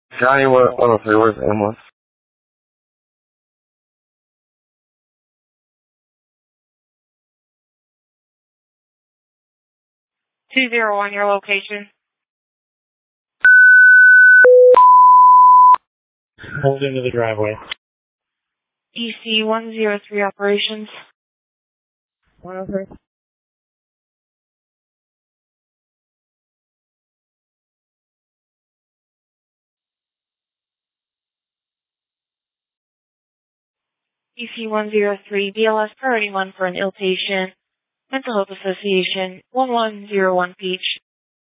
Johnny, where's Emma? 201, your location. Hold into the driveway. EC 103 operations. 103. EC 103, BLS priority 1 for an ill patient. Mental Health Association, 1101 Peach.